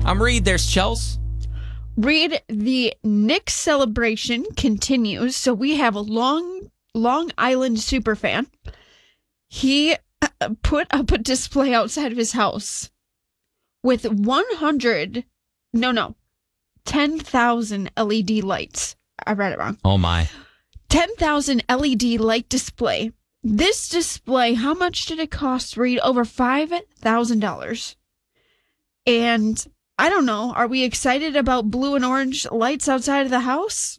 I'm Reed. There's Chels. Reed, the Knicks celebration continues. So we have a Long Island superfan. He put up a display outside of his house with 10,000 LED lights. I read it wrong. Oh, my. 10,000 LED light display. This display, how much did it cost, Reed? Over $5,000. And I don't know. Are we excited about blue and orange lights outside of the house?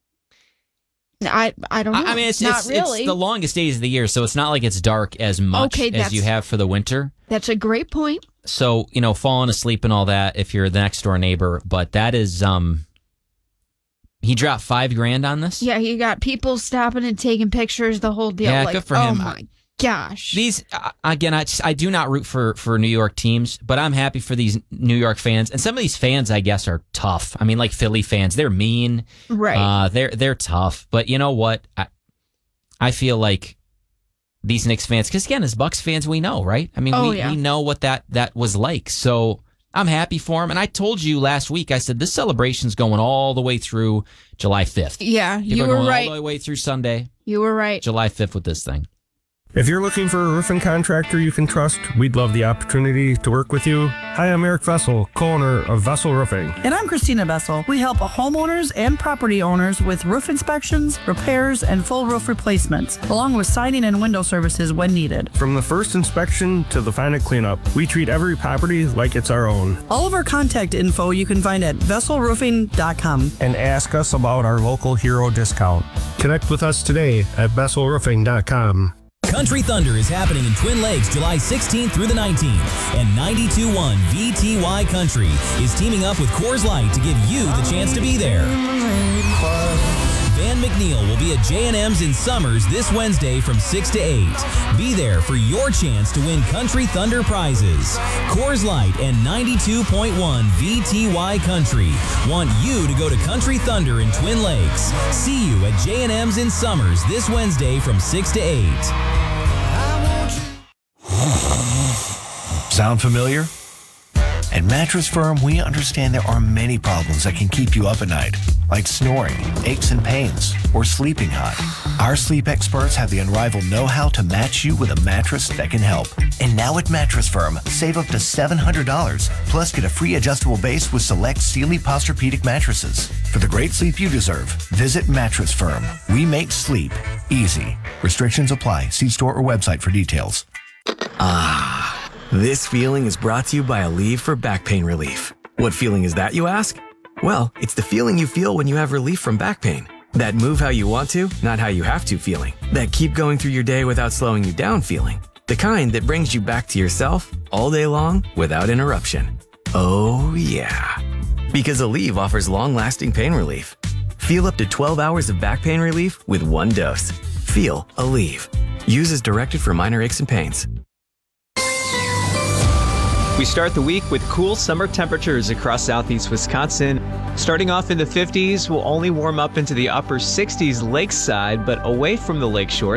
I don't know. I mean, it's really. It's the longest days of the year, so it's not like it's dark as much as you have for the winter. That's a great point. So, falling asleep and all that if you're the next door neighbor, but that is, he dropped $5,000 on this? Yeah, he got people stopping and taking pictures, the whole deal. Yeah, good for him. Oh my gosh. These, again, I do not root for New York teams, but I'm happy for these New York fans. And some of these fans, I guess, are tough. I mean, like Philly fans, they're mean. Right. They're tough. But you know what? I feel like these Knicks fans, because again, as Bucks fans, we know, right? I mean, we know what that was like. So I'm happy for him. And I told you last week, I said, this celebration's going all the way through July 5th. Yeah, you were right. All the way through Sunday. You were right. July 5th with this thing. If you're looking for a roofing contractor you can trust, we'd love the opportunity to work with you. Hi, I'm Eric Vessel, co-owner of Vessel Roofing. And I'm Christina Vessel. We help homeowners and property owners with roof inspections, repairs, and full roof replacements, along with siding and window services when needed. From the first inspection to the final cleanup, we treat every property like it's our own. All of our contact info you can find at vesselroofing.com. And ask us about our local hero discount. Connect with us today at vesselroofing.com. Country Thunder is happening in Twin Lakes July 16th through the 19th, and 92.1 VTY Country is teaming up with Coors Light to give you the chance to be there. Van McNeil will be at J&M's in Summers this Wednesday from 6 to 8. Be there for your chance to win Country Thunder prizes. Coors Light and 92.1 VTY Country want you to go to Country Thunder in Twin Lakes. See you at J&M's in Summers this Wednesday from 6 to 8. Sound familiar? At Mattress Firm, we understand there are many problems that can keep you up at night, like snoring, aches and pains, or sleeping hot. Our sleep experts have the unrivaled know-how to match you with a mattress that can help. And now at Mattress Firm, save up to $700, plus get a free adjustable base with select Sealy Posturepedic mattresses. For the great sleep you deserve, visit Mattress Firm. We make sleep easy. Restrictions apply. See store or website for details. This feeling is brought to you by Aleve for back pain relief. What feeling is that, you ask? Well, it's the feeling you feel when you have relief from back pain. That move how you want to, not how you have to feeling. That keep going through your day without slowing you down feeling. The kind that brings you back to yourself all day long without interruption. Oh yeah. Because Aleve offers long-lasting pain relief. Feel up to 12 hours of back pain relief with one dose. Feel Aleve. Use as directed for minor aches and pains. We start the week with cool summer temperatures across southeast Wisconsin. Starting off in the 50s, we'll only warm up into the upper 60s lakeside, but away from the lakeshore.